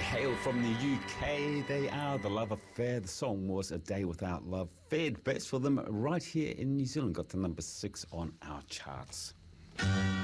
hail from the UK. They are The Love Affair. The song was A Day Without Love. Fared best for them right here in New Zealand. Got to number 6 on our charts.